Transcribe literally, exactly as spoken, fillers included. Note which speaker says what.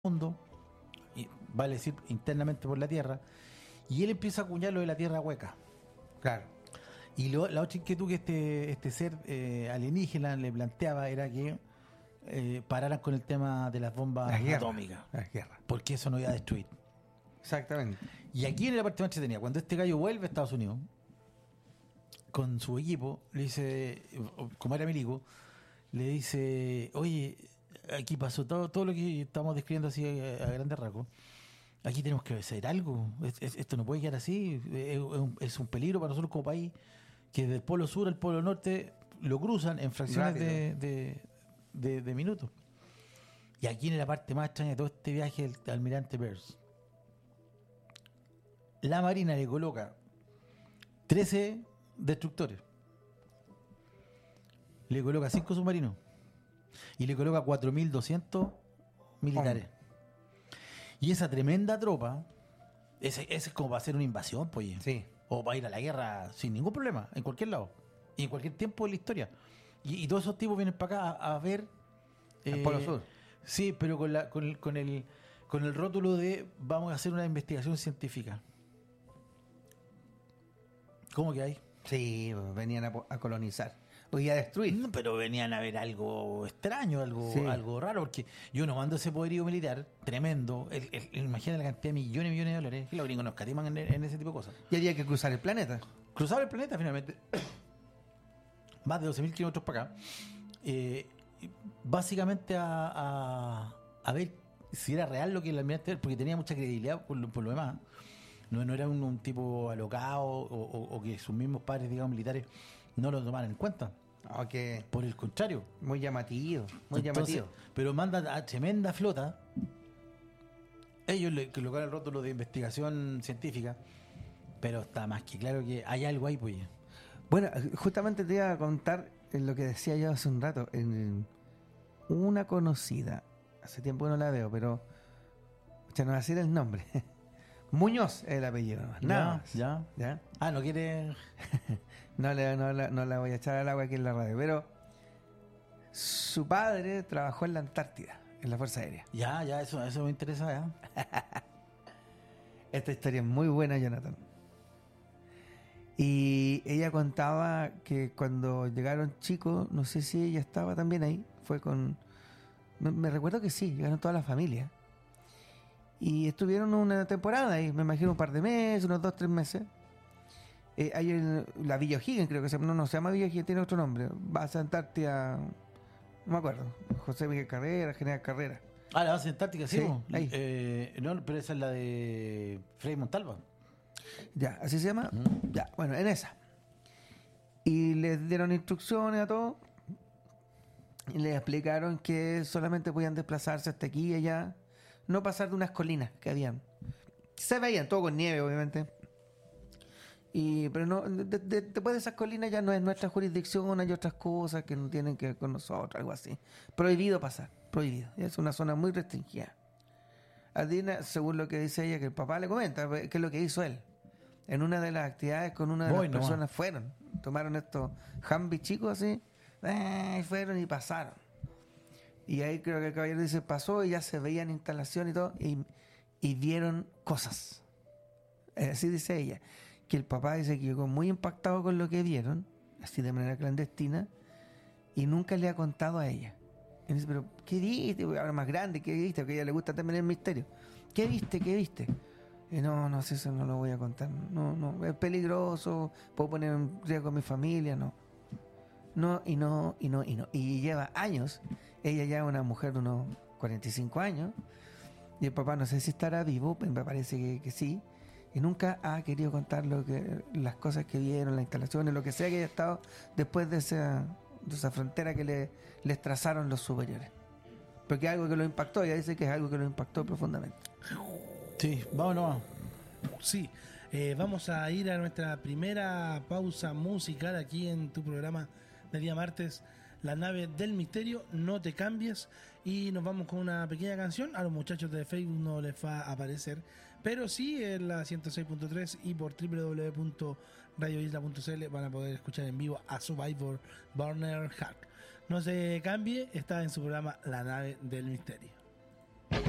Speaker 1: mundo, y vale decir internamente por la Tierra, y él empieza a acuñar lo de la Tierra hueca.
Speaker 2: Claro.
Speaker 1: Y lo, la otra inquietud que este, este ser eh, alienígena le planteaba era que eh, pararan con el tema de las bombas
Speaker 2: Las guerras,
Speaker 1: atómicas,
Speaker 2: las guerras.
Speaker 1: porque eso no iba a destruir.
Speaker 2: Exactamente.
Speaker 1: Y aquí en la parte más entretenida, cuando este gallo vuelve a Estados Unidos con su equipo, le dice, como era milico, le dice, oye, aquí pasó todo, todo lo que estamos describiendo así a, a grandes rasgos. Aquí tenemos que hacer algo. Es, es, esto no puede quedar así. Es, es, un, es un peligro para nosotros como país, que desde el polo sur al polo norte lo cruzan en fracciones de, de, de, de minutos. Y aquí en la parte más extraña de todo este viaje, el almirante Peirce, la Marina le coloca trece destructores, le coloca cinco submarinos y le coloca cuatro mil doscientos militares. Oh. Y esa tremenda tropa, ese, ese es como para hacer una invasión, pues.
Speaker 2: Sí.
Speaker 1: O para ir a la guerra sin ningún problema, en cualquier lado. Y en cualquier tiempo de la historia. Y, y todos esos tipos vienen para acá a, a ver...
Speaker 2: El eh, Polo Sur.
Speaker 1: Sí, pero con, la, con, el, con, el, con el rótulo de vamos a hacer una investigación científica. ¿Cómo que hay?
Speaker 2: Sí, venían a, a colonizar. Y a destruir.
Speaker 1: No, pero venían a ver algo extraño, algo,
Speaker 2: sí.
Speaker 1: algo raro, porque yo no mando ese poderío militar tremendo. El, el, el, imagina la cantidad de millones y millones de dólares que los gringos nos catiman en, en ese tipo de cosas.
Speaker 2: Y había que cruzar el planeta.
Speaker 1: Cruzar el planeta, finalmente. Más de doce mil kilómetros para acá. Eh, básicamente a, a, a ver si era real lo que el almirante, porque tenía mucha credibilidad por lo, por lo demás. No, no era un, un tipo alocado o, o, o que sus mismos padres, digamos, militares no lo tomaran en cuenta.
Speaker 2: Okay.
Speaker 1: Por el contrario.
Speaker 2: Muy llamativo, muy
Speaker 1: Entonces,
Speaker 2: llamativo.
Speaker 1: Pero mandan a tremenda flota. Ellos le colocaron el rótulo de investigación científica, pero está más que claro que hay algo ahí, pues.
Speaker 2: Bueno, justamente te iba a contar lo que decía yo hace un rato. En una conocida, hace tiempo que no la veo, pero ya no va a decir el nombre. Muñoz es el apellido.
Speaker 1: Nada más.
Speaker 2: Ya,
Speaker 1: ya. Ah, no quiere.
Speaker 2: no, le, no, la, no la voy a echar al agua aquí en la radio, pero su padre trabajó en la Antártida, en la Fuerza Aérea.
Speaker 1: Ya, ya, eso, eso me interesa, ya.
Speaker 2: Esta historia es muy buena, Jonathan. Y ella contaba que cuando llegaron chicos, no sé si ella estaba también ahí, fue con... Me, me recuerdo que sí, llegaron toda la familia. Y estuvieron una temporada ahí, me imagino un par de meses, unos dos, tres meses. Eh, hay el, la Villa O'Higgins, creo que se, no, no se llama Villa O'Higgins, tiene otro nombre. Base Antártida, no me acuerdo. José Miguel Carrera, General Carrera.
Speaker 1: Ah, la base antártica, sí.
Speaker 2: sí ahí.
Speaker 1: Eh, no, pero esa es la de Frei Montalva.
Speaker 2: Ya, ¿así se llama?
Speaker 1: Uh-huh.
Speaker 2: Ya, bueno, en esa. Y les dieron instrucciones a todos. Y les explicaron que solamente podían desplazarse hasta aquí y allá. No pasar de unas colinas que habían. Se veían todo con nieve, obviamente. Y pero no de, de, después de esas colinas ya no es nuestra jurisdicción, hay otras cosas que no tienen que ver con nosotros, algo así. Prohibido pasar, prohibido. Es una zona muy restringida. Adina, según lo que dice ella, que el papá le comenta, que es lo que hizo él. En una de las actividades con una de Voy, las personas no. fueron, tomaron estos Humvee chicos así, eh, fueron y pasaron. Y ahí creo que el caballero dice, pasó y ya se veían instalaciones y todo, y, y vieron cosas. Así dice ella, que el papá dice que llegó muy impactado con lo que vieron, así de manera clandestina, y nunca le ha contado a ella. Y dice, pero ¿qué viste? Ahora más grande, ¿qué viste? Porque a ella le gusta también el misterio. ¿Qué viste? ¿Qué viste? Y no, no sé, eso no lo voy a contar. No, no, es peligroso, puedo poner en riesgo a mi familia, no. No, y no, y no, y no. Y lleva años. Ella ya es una mujer de unos cuarenta y cinco años. Y el papá no sé si estará vivo, me parece que, que sí. Y nunca ha querido contar lo que, las cosas que vieron, las instalaciones, lo que sea que haya estado después de esa, de esa frontera que le, les trazaron los superiores. Porque es algo que lo impactó, ella dice que es algo que lo impactó profundamente.
Speaker 1: Sí, vámonos.
Speaker 3: Sí, eh, vamos a ir a nuestra primera pausa musical aquí en tu programa de día martes, La Nave del Misterio. No te cambies y nos vamos con una pequeña canción. A los muchachos de Facebook no les va a aparecer, pero sí en la ciento seis punto tres y por doble u doble u doble u punto radio isla punto c l van a poder escuchar en vivo a Survivor Burner Hack. No se cambie, está en su programa La Nave del Misterio.